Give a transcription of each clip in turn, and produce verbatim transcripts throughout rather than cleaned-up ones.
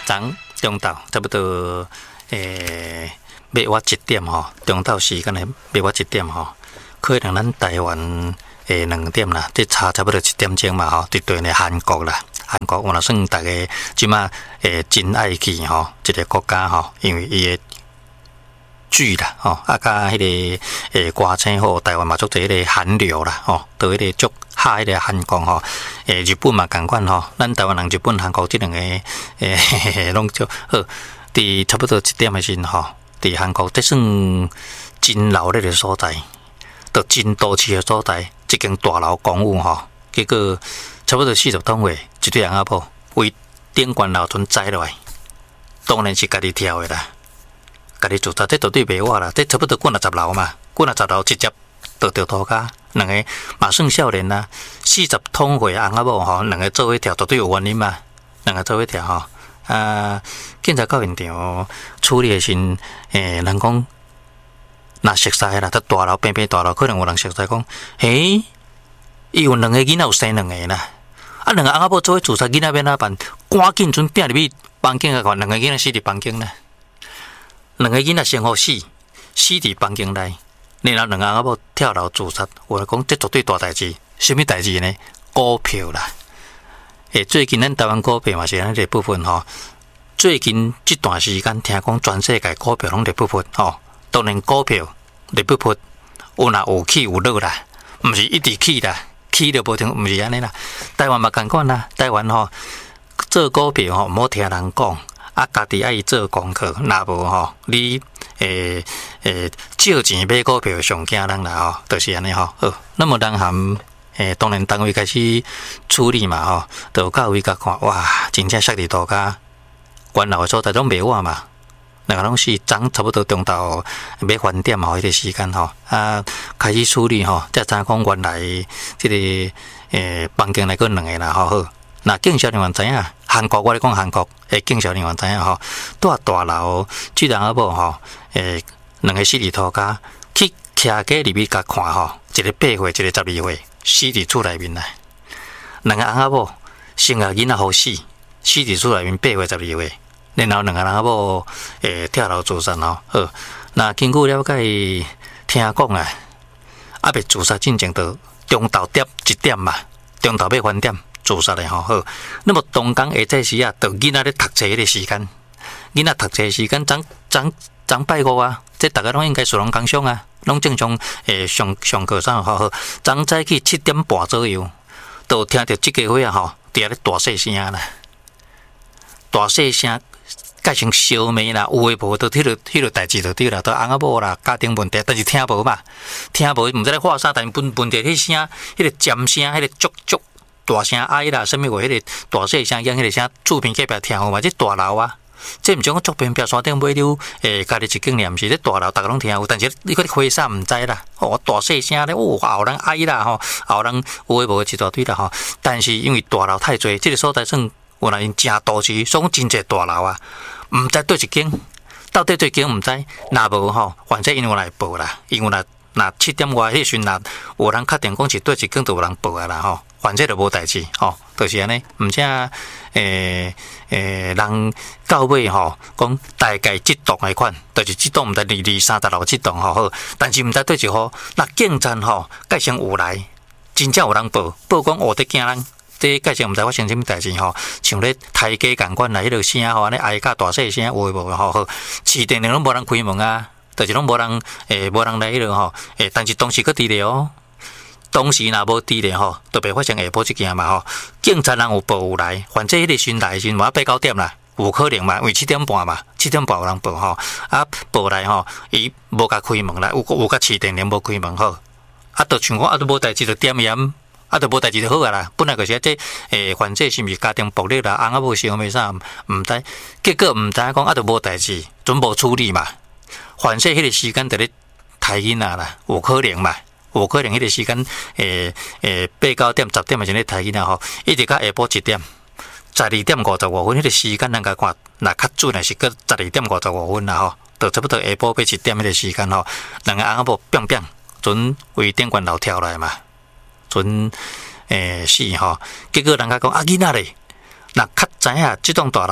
昨中昼差不多诶，要我一点吼，中昼时间诶，要我一点吼，可能咱台湾诶两点啦，这差差不多一点钟嘛吼，伫对呢韩国啦，韩国我若算大家即马诶真爱去吼，一个国家吼，因为伊诶剧啦吼，啊甲迄个诶歌星吼，台湾嘛足侪迄个韩流啦吼，到迄个足哈迄个韩国吼，诶日本嘛共款吼，咱台湾人日本韩国即两个诶拢足好，伫差不多一点诶时吼，伫韩国这算真闹热诶所在，到真都市诶所在，一间大楼公寓吼，结果差不多四十吨位，一对人仔某为顶悬楼船栽落来，当然是家己跳诶啦。家己自杀，这绝对袂话啦，这差不多过了十楼嘛，过了十楼直接倒着涂骹，两个嘛算少年啦，四十通岁翁仔某吼，两个做伙跳，绝对有原因嘛，两个做伙跳吼，啊，警察到现场处理的时，诶，人讲若熟悉啦，在大楼边边大楼，可能有人熟悉讲，嘿，伊有两个囡仔有生两个啦，啊，两个翁仔某做伙自杀，囡仔要哪办？赶紧准拼入去房间啊，看两个囡仔死伫房间啦。两个囡仔先好死，死伫房间内，然后两个阿某跳楼自杀。我来讲，这绝对大代志。什么代志呢？股票啦。诶，最近咱台湾股票嘛是咱这部分吼。最近这段时间听讲全世界股票拢在不分吼。当然股票在不分，有若有起有落啦，毋是一直起啦，起就无停，毋是安尼啦。台湾嘛共款啦，台湾吼做股票吼，毋好听人讲。啊，家己爱做功课，若无吼，你诶诶借钱买股票上惊人啦吼，就是安尼吼。好，那么人含诶，当然单位开始处理嘛吼，就到位甲看，哇，真正摔伫涂骹，关老诶所在拢袂话嘛，两个拢是昨差不多中昼要翻点吼，迄个时间吼，啊，开始处理吼，才知讲原来即个诶房间内个两个啦吼好。那警察人员知影，韩国我咧讲韩国诶，警察人员知影吼，住大楼，居然阿某吼，诶，两个死伫涂骹，去徛家入去甲看吼，一个八岁，一个十二岁，死伫厝内面啦。两个翁仔某生个囡仔好死，死伫厝内面八岁、十二岁，然后两个人阿某诶跳楼自杀吼。好，那经过了解，听讲啊，啊未自杀进前到中昼点一点嘛，中昼要翻点。自杀的吼好，那么东港下早时啊，到囡仔咧读册迄个时间，囡仔读册时间，昨昨昨拜五啊，这大家拢应该属龙工商啊，拢正常诶上上课上好好，昨早起七点半左右，都听到即个伙啊吼，伫遐咧大细声啦，大细声，改成烧煤啦，有诶无，都迄落迄落代志就对啦，都翁仔某啦，家庭问题，但是听无嘛，听无毋知咧话啥，但问问题迄声，迄个尖声，迄个足足。大声哀啦，什么话？迄个大细声，讲迄个声，厝边隔壁听有嘛？这大楼啊，这毋像讲厝边壁山顶买溜，诶，家己一间念是这大楼，大家拢听有，但是你看花衫毋知啦，哦，大细声咧，哦，后人哀啦吼，后人有诶无诶一大堆啦吼。但是因为大楼太侪，这个所在算有人因真都市，所以讲真侪大楼啊，毋知对一间，到底对一间毋知，若无吼，反正因为来报啦，因为若若七点外迄时若有人确定讲是对一间，就有人报啊啦吼。反正就无代志吼，就是安尼。毋则诶诶，人到尾吼，讲大概即栋诶款，就是即栋毋知二二三十楼即栋吼好，但是毋知对一号，那警察吼，改成有来，真正有人报，报讲学得惊人，这改成毋知发生什么代志吼，像咧台阶共款啦，迄落声吼，安尼哀甲大细声，有诶无吼好，市电铃拢无人开门啊，就是拢无人诶，无人来迄落吼，诶，但是当时佫伫咧哦。当时若无伫咧吼，就袂发生下晡即件嘛吼。警察人有报有来，反正迄个巡来时嘛八九点啦，有可能嘛，因为七点半嘛，七点半有人报吼，啊报来吼，伊无甲开门啦，有有甲市电铃无开门吼，啊，就像讲啊，都无代志就点烟，啊，就无代志就好啊啦。本来就是这诶，反正是毋是家庭暴力啦，翁仔某烧咩啥，毋知，结果毋知讲啊，就无代志，准无处理嘛。反正迄个时间就咧杀囡仔啦，有可能嘛。有可能迄个时间，诶诶，八九点、十点嘛，就咧杀囡仔吼，一直到下晡一点，十二点五十五分，迄个时间咱甲看，若较准诶是个十二点五十五分啦吼，就差不多下晡八一点迄个时间吼，两个翁仔某砰砰，准为顶悬楼跳来嘛，准诶死吼，结果人家讲啊囡仔咧，若较知影即栋大楼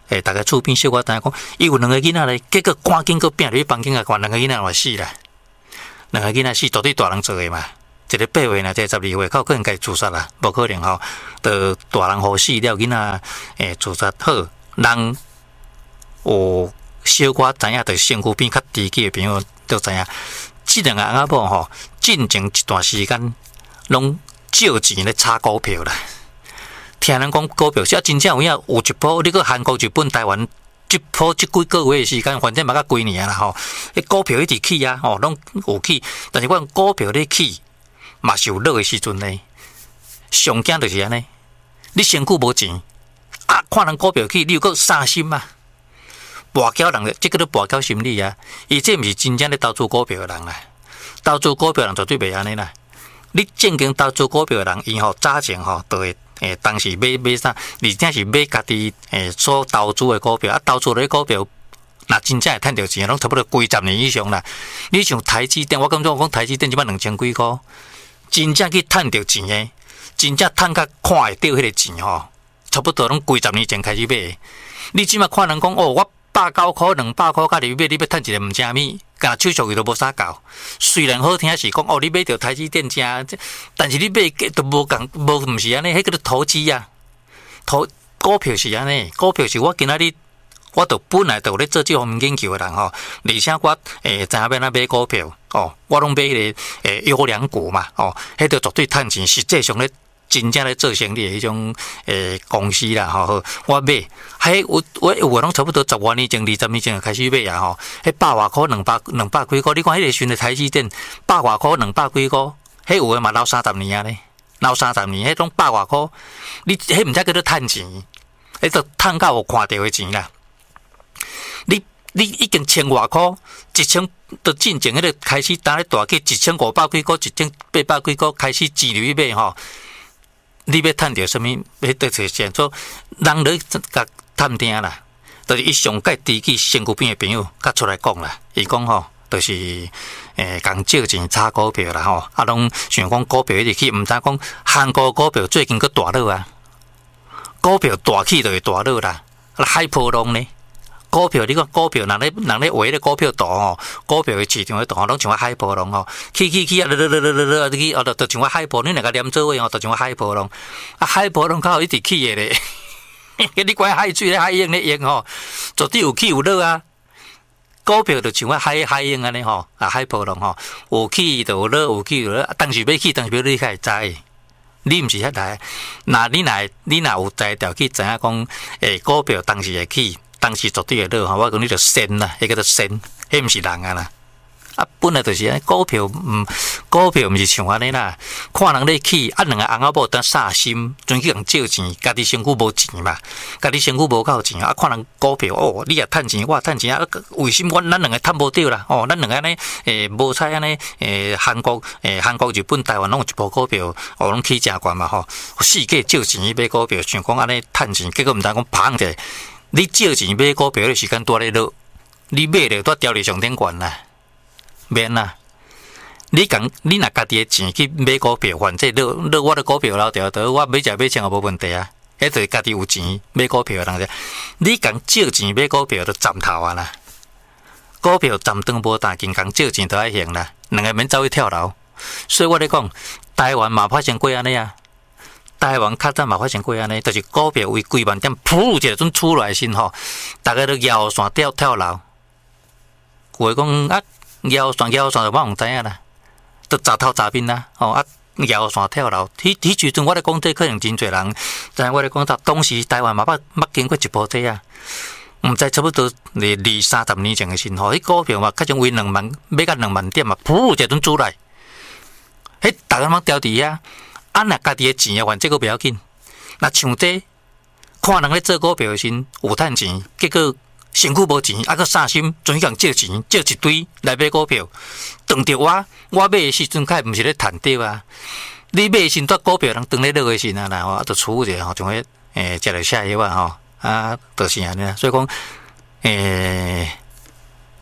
诶，大家厝边小可知影讲，伊有两个囡仔咧，结果赶紧个拼入去房间啊，看两个囡仔嘛死啦，两个囡仔死，绝对大人做诶嘛。一个八岁呢，一个十二岁，靠可能家自杀啦，无可能吼。着大人好死了，囡仔诶自杀好，人有小可知影，着身躯边较低级诶朋友都知影，即两个翁仔某吼，进前一段时间拢借钱咧炒股票啦。听人讲股票，啊真正有影有一波，你个韩国、日本、台湾。即波即几个月的时间，反正嘛甲几年啦吼，迄股票一直起啊，吼，拢有起，但是我股票咧起，嘛是有落的时阵呢。上惊就是安尼，你身躯无钱，啊，看人股票起，你又搁伤心啊。跋筊人，即个都跋筊心理啊。伊这毋是真正咧投资股票的人啦，投资股票人绝对袂安尼啦。你正经投资股票的人，伊吼早前吼都会。诶，当时买买啥？而且是买家己诶所投资的股票，啊，投资咧股票，若真正会趁到钱，拢差不多几十年以上啦。你像台积电，我感觉讲台积电即摆两千几箍，真正去趁到钱诶，真正趁甲看会到迄个钱吼，差不多拢几十年前开始买的。你即摆看人讲哦，我百九箍、两百箍，甲你买，你要趁一个毋正物，甲手续费都无啥够。虽然好听是讲哦，你买着台积电正，但是你买都无共，无毋是安尼，迄个投资啊，投股票是安尼，股票是我今仔日我都本来就有咧做这方面研究的人吼，而且我诶知影要哪买股票哦，我拢买迄个诶优良股嘛哦，迄个绝对趁钱，实际上咧。真正咧做生意诶，迄种诶公司啦，吼，我买，迄我我有拢差不多十外年前、二十年前就开始买啊，吼，迄百外箍、两百、两百几箍，你看迄个时阵台积电百外箍、两百几箍，迄有诶嘛留三十年啊咧，留三十年，迄种百外箍，你迄毋才叫做趁钱，迄都趁到有看到诶钱啦。你你已经千外箍，一千都进前迄个开始打咧大起，一千五百几箍、一千八百几箍开始钱入去买吼。你要趁到什么？要得着先做人咧甲探听啦，就是伊上界知己身躯边的朋友，甲出来讲啦。伊讲吼，就是诶，共借钱炒股票啦吼，啊，拢想讲股票一直起，毋知讲韩国股票最近佫大落啊，股票大起就会大落啦，海波浪呢。股票你讲股票，人咧人咧画咧股票大吼，股票的市场咧大，拢像海波浪吼，起起起啊，落落落落落落去，哦，就像海波，你两个连做位吼，就像海波浪，啊，海波浪较一直起的咧，你管海水咧海涌咧涌吼，绝对有起有落啊。股票就像海海涌安尼吼，啊，海波浪吼，有起就有落，有起有落，当时要起，当时要你才会知。你毋是遐来，那你若你若有才调去知影讲，诶，股票当时会起。当时绝对会落吼，我讲你着仙啦，迄个着仙，迄毋是人啊啦。啊，本来就是安股票，嗯，股票毋是像安尼啦。看人咧起，啊，两个翁仔某当煞心，专去共借钱，家己身躯无钱嘛，家己身躯无够钱啊。看人股票，哦，你也趁钱，我也趁钱啊。为什么我咱两个趁无着啦？哦，咱两个安尼，诶，无彩安尼，诶，韩国，诶，韩国、日本、台湾拢有一部股票，哦，拢起诚悬嘛吼。世界借钱去买股票，想讲安尼趁钱，结果毋知讲砰者。你借钱买股票的时间多咧落，你买了都调伫上顶悬啦，免啦。你讲你若家己的钱去买股票，反正落落我的股票留条倒，我买食买穿也无问题啊。迄就是家己有钱买股票的人者，你讲借钱买股票就站头啊啦。股票站长无大金讲借钱都爱行啦，两个免走去跳楼。所以我咧讲，台湾嘛发生过安尼啊。台湾较早嘛发生过安尼，就是股票为几万点，噗一下阵出来先吼，大家都摇线跳跳楼。有诶讲啊，摇线摇线就我唔知影啦，都砸头砸面啦，吼啊摇线跳楼。迄迄时阵我咧讲这可能真侪人，但我咧讲到当时台湾嘛捌捌经过一波这啊，毋知差不多二二三十年前诶时吼，迄股票嘛，较像为两万买到两万点嘛，噗一下阵出来，迄大家拢掉伫遐。啊，若家己的钱啊，反正个不要紧。若像这，看人咧做股票时有趁钱，结果身躯无钱，啊，佮伤心，专去共借钱，借一堆来买股票。当着我，我买的时阵，较毋是咧趁着啊。你买的时阵，股票人当咧落的时啊，然后啊，就处者吼，像迄诶，食着下药啊，吼，啊，就是安尼啦。所以讲，诶，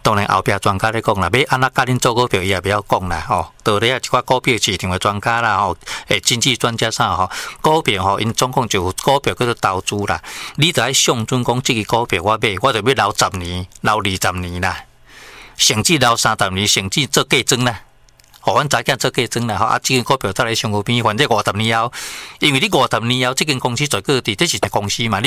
当然后壁专家咧讲啦，要安怎甲恁做股票，伊也不要讲啦吼。道理啊，一寡股票市场的专家啦吼，诶，经济专家啥吼，股票吼，因总共就有股票叫做投资啦。你著爱上准讲，即个股票我买，我著要留十年，留二十年啦，甚至留三十年，甚至做价庄啦。互阮查囝做价庄啦，吼啊！即间股票再来上股边，反正五十年后，因为你五十年后，即间公司在各地，这是公司嘛。